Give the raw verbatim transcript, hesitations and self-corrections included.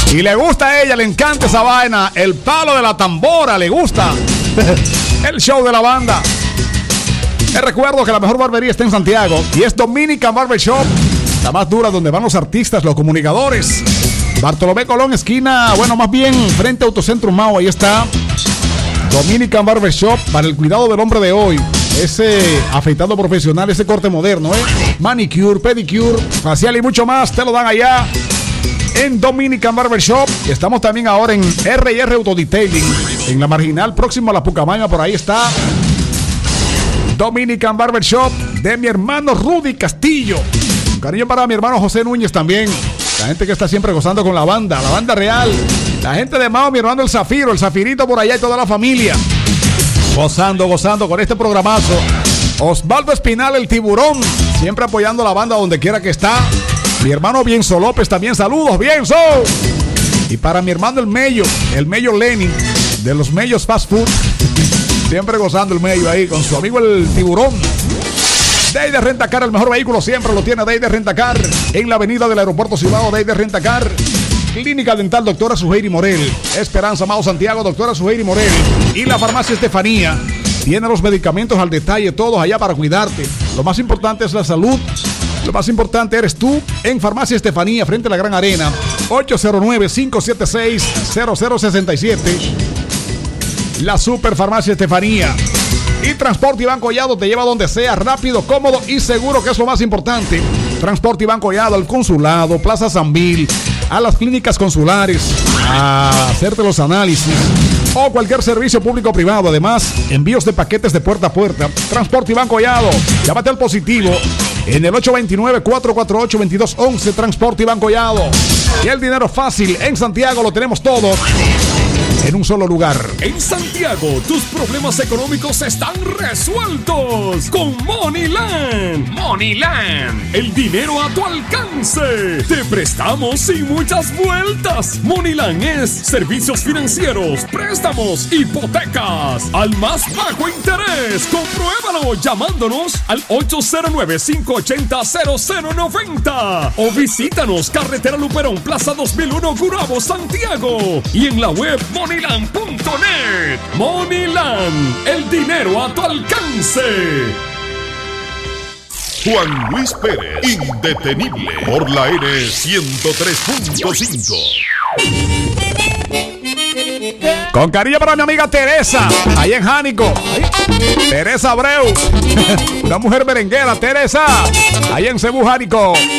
Y le gusta a ella, le encanta esa vaina. El palo de la tambora, le gusta. El show de la banda. Les recuerdo que la mejor barbería está en Santiago y es Dominican Barbershop, la más dura, donde van los artistas, los comunicadores. Bartolomé Colón, esquina, bueno, más bien frente a Autocentro Mao, ahí está Dominican Barbershop, para el cuidado del hombre de hoy. Ese afeitado profesional, ese corte moderno, ¿eh? Manicure, pedicure, facial y mucho más, te lo dan allá en Dominican Barbershop. Estamos también ahora en R y R Autodetailing, en la Marginal, próximo a la Pucamaima, por ahí está Dominican Barbershop de mi hermano Rudy Castillo. Un cariño para mi hermano José Núñez también. La gente que está siempre gozando con la banda, la banda real. La gente de Mao, mi hermano el Zafiro, el Zafirito por allá y toda la familia. Gozando, gozando con este programazo. Osvaldo Espinal, el Tiburón, siempre apoyando la banda donde quiera que está. Mi hermano Bienzo López también, saludos, Bienzo. Y para mi hermano el Mello, el Mello Lenin, de los Mellos Fast Food. Siempre gozando el Mello ahí con su amigo el Tiburón. Deide Rentacar, el mejor vehículo siempre lo tiene Deide Rentacar. En la avenida del Aeropuerto Cibao, Deide Rentacar. Clínica Dental, doctora Suheiri Morel. Esperanza Mao Santiago, doctora Suheiri Morel. Y la farmacia Estefanía. Tiene los medicamentos al detalle, todos allá para cuidarte. Lo más importante es la salud. Lo más importante eres tú. En Farmacia Estefanía, frente a la Gran Arena. ocho cero nueve, cinco siete seis, cero cero seis siete. La Super Farmacia Estefanía. Y Transporte Iván Collado te lleva donde sea, rápido, cómodo y seguro, que es lo más importante. Transporte Iván Collado al consulado, Plaza Sambil, a las clínicas consulares, a hacerte los análisis o cualquier servicio público o privado. Además, envíos de paquetes de puerta a puerta. Transporte Iván Collado, llámate al positivo en el ocho dos nueve, cuatro cuatro ocho, dos dos uno uno. Transporte Iván Collado. Y el dinero fácil en Santiago lo tenemos todo en un solo lugar. En Santiago, tus problemas económicos están resueltos con Moneyland. Moneyland, el dinero a tu alcance. Te prestamos sin muchas vueltas. Moneyland es servicios financieros, préstamos, hipotecas al más bajo interés. Compruébalo llamándonos al ocho cero nueve, cinco ocho cero, cero cero nueve cero o visítanos Carretera Luperón, Plaza dos mil uno, Gurabo, Santiago, y en la web Moneyland punto net. Moneyland, el dinero a tu alcance. Juan Luis Pérez, indetenible por la N ciento tres punto cinco. Con cariño para mi amiga Teresa, ahí en Jánico. Teresa Abreu, una mujer merenguera, Teresa, ahí en Cebú, Jánico.